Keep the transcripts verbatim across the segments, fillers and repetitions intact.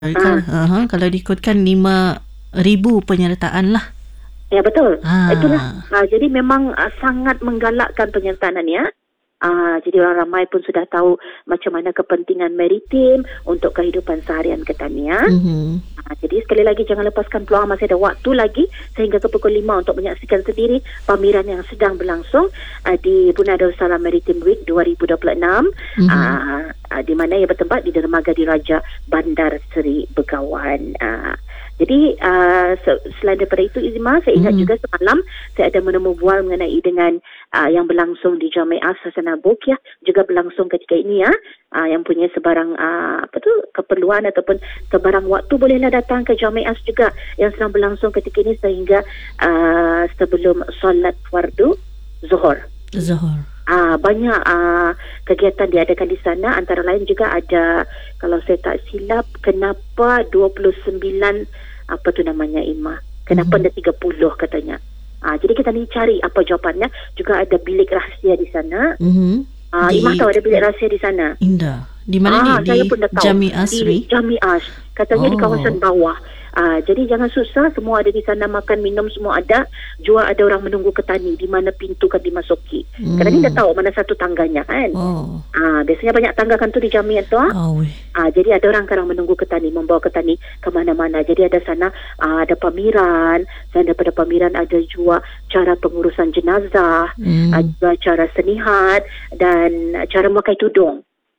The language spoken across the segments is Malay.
Kalau, Ha. uh, kalau diikutkan lima ribu penyertaan lah. Ya, betul. Ah. Itulah. Ha, jadi memang uh, sangat menggalakkan penyertaan ya. Uh, jadi orang ramai pun sudah tahu macam mana kepentingan maritim untuk kehidupan seharian ketanian. Mm-hmm. Uh, jadi sekali lagi jangan lepaskan peluang, masih ada waktu lagi sehingga ke pukul lima untuk menyaksikan sendiri pameran yang sedang berlangsung uh, di Brunei Darussalam Maritime Week dua ribu dua puluh enam. Mm-hmm. uh, uh, di mana ia bertempat di Dermaga Diraja Bandar Seri Begawan. Uh, Jadi uh, selain daripada itu Izma, saya ingat mm. juga semalam saya ada menemu bual mengenai dengan uh, yang berlangsung di Jamiah Hasanah Bolkiah, juga berlangsung ketika ini ya. Uh, yang punya sebarang uh, apa tu keperluan ataupun sebarang waktu bolehlah datang ke Jamiah juga yang sedang berlangsung ketika ini sehingga uh, sebelum solat fardu Zuhur. Zuhur. Uh, banyak uh, kegiatan diadakan di sana, antara lain juga ada, kalau saya tak silap, kenapa dua puluh sembilan apa tu namanya Ima, kenapa mm-hmm. ada tiga puluh katanya. Uh, jadi kita ni cari apa jawapannya. Juga ada bilik rahsia di sana. Mm-hmm. Uh, di... Ima tahu ada bilik rahsia di sana? Indah. Di mana ah, ni? Di Jamiah Asri? Di Jamiah. Katanya oh. di kawasan bawah. Uh, jadi jangan susah, semua ada di sana, makan, minum semua ada. Jua ada orang menunggu ketani di mana pintu kan dimasuki. Hmm. Kerana ni dah tahu mana satu tangganya kan. Oh. Uh, biasanya banyak tangga kan tu di Jamiah tu. Oh. Uh, jadi ada orang sekarang menunggu ketani, membawa ketani ke mana-mana. Jadi ada sana uh, ada pamiran, dan daripada pamiran ada jua cara pengurusan jenazah, hmm. uh, juga cara senihat dan cara memakai tudung.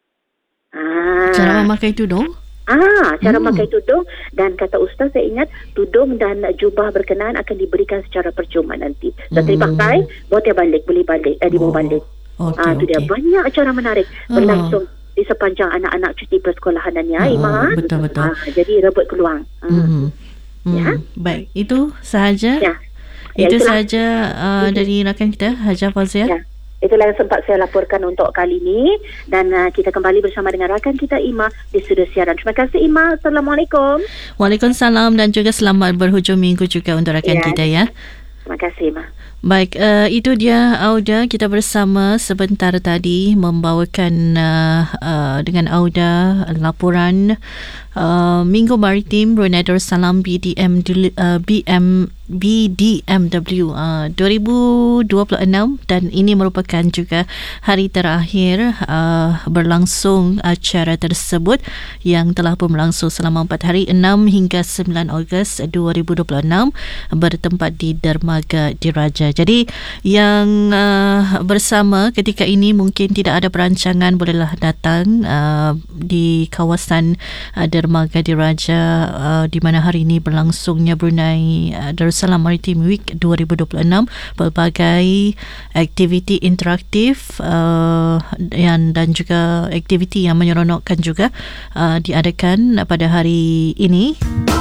Uh. Cara memakai tudung? Ah, cara hmm. pakai tudung, dan kata ustaz saya ingat tudung dan jubah berkenaan akan diberikan secara percuma nanti. Setelah hmm. dipakai, boleh balik, boleh balik, eh, dibawa oh. balik. Okay, ah, itu okay. dia banyak acara menarik berlangsung uh. di sepanjang anak-anak cuti persekolahanannya, uh, Ima. Betul betul. Ah, jadi rebut peluang. Hmm. Hmm. Ya. Baik, itu sahaja. Ya. Itu ya, sahaja uh, dari rakan kita Hajah Fauziah. Ya. Itulah yang sempat saya laporkan untuk kali ini, dan uh, kita kembali bersama dengan rakan kita Ima di studio siaran. Terima kasih Ima. Assalamualaikum. Waalaikumsalam, dan juga selamat berhujung minggu juga untuk rakan ya. kita ya. Terima kasih Ima. Baik, uh, itu dia Auda, kita bersama sebentar tadi membawakan uh, uh, dengan Auda laporan uh, Minggu Maritim Brunei Darussalam B D M uh, B M B D M W uh, dua ribu dua puluh enam, dan ini merupakan juga hari terakhir uh, berlangsung acara tersebut yang telah pun berlangsung selama empat hari, enam hingga sembilan Ogos dua ribu dua puluh enam, bertempat di Dermaga Diraja. Jadi yang uh, bersama ketika ini mungkin tidak ada perancangan, bolehlah datang uh, di kawasan uh, Dermaga Diraja uh, di mana hari ini berlangsungnya Brunei uh, Darussalam Maritime Week dua ribu dua puluh enam. Pelbagai aktiviti interaktif uh, dan, dan juga aktiviti yang menyeronokkan juga uh, diadakan pada hari ini.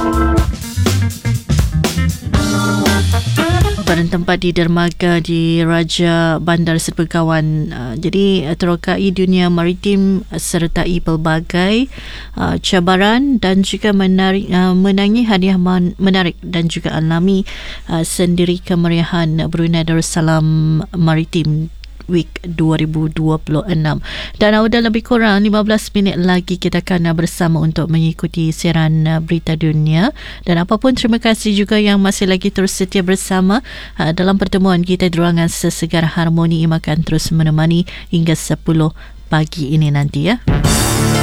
Bertempat di Dermaga Diraja Bandar Seri Begawan. Uh, jadi terokai dunia maritim sertai pelbagai uh, cabaran dan juga menarik, uh, menangi hadiah man, menarik dan juga alami uh, sendiri kemeriahan Brunei Darussalam Maritime Week dua ribu dua puluh enam. Dan sudah lebih kurang lima belas minit lagi kita akan bersama untuk mengikuti siaran berita dunia. Dan apapun, terima kasih juga yang masih lagi terus setia bersama uh, dalam pertemuan kita di ruangan Sesegar Harmoni. Ima akan terus menemani hingga sepuluh pagi ini nanti ya.